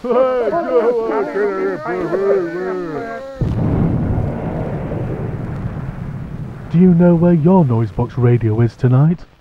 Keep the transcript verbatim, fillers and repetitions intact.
Do you know where your Noisebox radio is tonight?